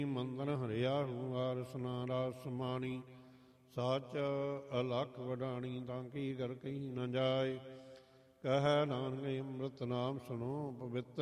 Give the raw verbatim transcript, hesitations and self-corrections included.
ਮੰਦਨ ਹਰਿਆ ਹੂੰ ਆਰਸਨਾ ਰਾਸ ਸਮਾਣੀ ਸੱਚ ਅਲਖ ਵਡਾਣੀ ਤਾਂ ਕੀ ਕਰ ਕਹੀ ਨ ਜਾਏ। ਕਹਿ ਨਾਨਕ ਅੰਮ੍ਰਿਤ ਨਾਮ ਸੁਣੋ ਪਵਿੱਤਰ